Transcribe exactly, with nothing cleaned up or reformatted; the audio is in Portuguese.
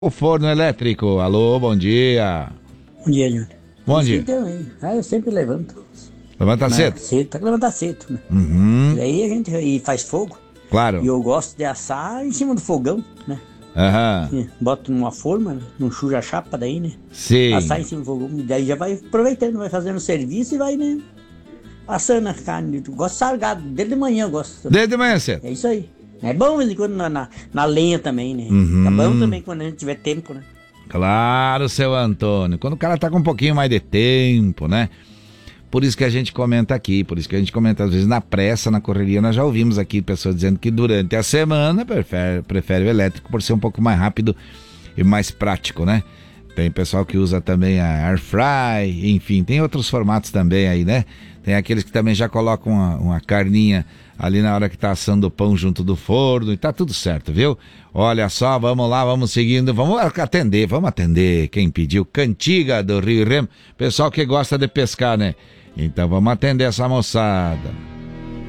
O forno elétrico. Alô, bom dia. Bom dia, Júnior. Bom dia. Ah, eu sempre levanto. Levanta cedo? Cedo, tem que levantar cedo, né? Uhum. E aí a gente e faz fogo. Claro. E eu gosto de assar em cima do fogão, né? Aham. E boto numa forma, né? Não suja a chapa daí, né? Sim. Assar em cima do fogão. E daí já vai aproveitando, vai fazendo serviço e vai, né? Assando a carne. Eu gosto salgado, desde de manhã eu gosto. Desde de manhã cedo. É isso aí. É bom de vez em quando na, na, na lenha também, né? Uhum. É bom também quando a gente tiver tempo, né? Claro, seu Antônio. Quando o cara tá com um pouquinho mais de tempo, né? Por isso que a gente comenta aqui, por isso que a gente comenta às vezes na pressa, na correria. Nós já ouvimos aqui pessoas dizendo que durante a semana prefere, prefere o elétrico por ser um pouco mais rápido e mais prático, né? Tem pessoal que usa também a air fry, enfim, tem outros formatos também aí, né? Tem aqueles que também já colocam uma, uma carninha ali na hora que tá assando o pão junto do forno e tá tudo certo, viu? Olha só, vamos lá, vamos seguindo, vamos atender, vamos atender quem pediu. Cantiga do Rio Remo, pessoal que gosta de pescar, né? Então vamos atender essa moçada.